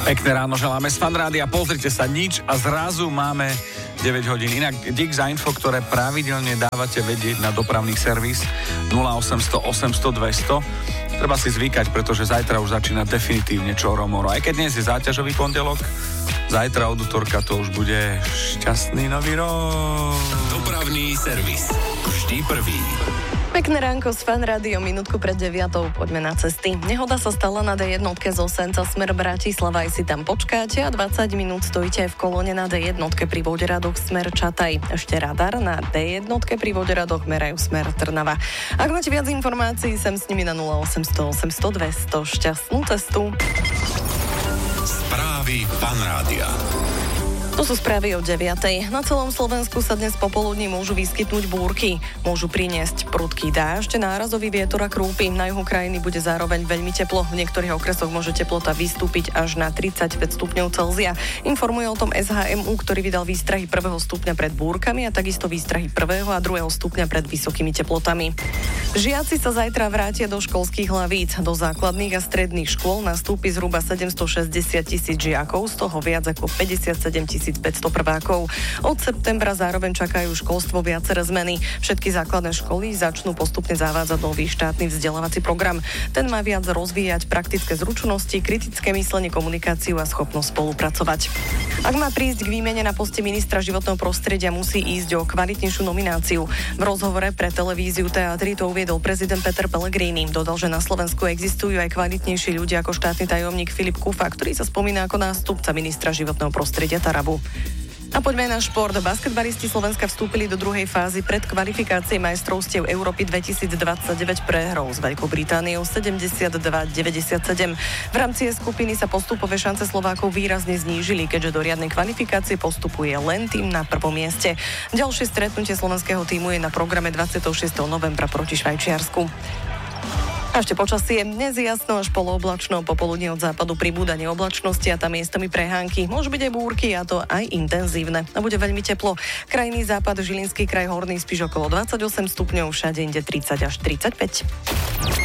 Pekné ráno želáme z Fan Rádia. Pozrite sa, nič a zrazu máme 9 hodín. Inak dík za info, ktoré pravidelne dávate vedieť na dopravný servis 0800 800 200. Treba si zvykať, pretože zajtra už začína definitívne čoromoro. Aj keď dnes je záťažový pondelok, zajtra od utorka to už bude šťastný nový rok. Dopravný servis. Vždy prvý. Pekné ránko z Fan Rádio, minútku pred 9:00, poďme na cesty. Nehoda sa stala na D1 zo Senca smer Bratislava, aj si tam počkáte a 20 minút stojíte aj v kolóne na D1 pri Voderadoch smer Čataj. Ešte radar na D1 pri Voderadoch merajú smer Trnava. Ak máte viac informácií, sem s nimi na 0800 800 200. Šťastnú cestu. Správy Fan Rádia. To sú správy o 9:00. Na celom Slovensku sa dnes popoludní môžu vyskytnúť búrky. Môžu priniesť prudký dážď, nárazový vietor a krúpy. Na juhu krajiny bude zároveň veľmi teplo. V niektorých okresoch môže teplota vystúpiť až na 35 stupňov Celzia. Informuje o tom SHMU, ktorý vydal výstrahy 1. stupňa pred búrkami a takisto výstrahy 1. a 2. stupňa pred vysokými teplotami. Žiaci sa zajtra vrátia do školských hlavíc. Do základných a stredných škôl nastúpi zhruba 760 000 žiakov, z toho viac ako 57 500 prvákov. Od septembra zároveň čakajú školstvo viaceré zmeny. Všetky základné školy začnú postupne zavádzať nový štátny vzdelávací program. Ten má viac rozvíjať praktické zručnosti, kritické myslenie, komunikáciu a schopnosť spolupracovať. Ak má prísť k výmene na poste ministra životného prostredia, musí ísť o kvalitnejšiu nomináciu. V rozhovore pre televíziu Teatry to uviedol prezident Peter Pellegrini. Dodal, že na Slovensku existujú aj kvalitnejší ľudia ako štátny tajomník Filip Kufa, ktorý sa spomína ako nástupca ministra životného prostredia Tarabu. A poďme na šport. Basketbalisti Slovenska vstúpili do druhej fázy pred kvalifikácie majstrovstiev Európy 2029 prehrou s Veľkou Britániou 72-97. V rámci skupiny sa postupové šance Slovákov výrazne znížili, keďže do riadnej kvalifikácie postupuje len tým na prvom mieste. Ďalšie stretnutie slovenského tímu je na programe 26. novembra proti Švajčiarsku. A ešte počasie. Dnes jasno až polooblačno, popoludne od západu pribúda neoblačnosti a tam miestami prehánky. Môžu byť aj búrky a to aj intenzívne. A bude veľmi teplo. Krajný západ, Žilinský kraj, Horný Spiš okolo 28 stupňov, všade inde 30 až 35.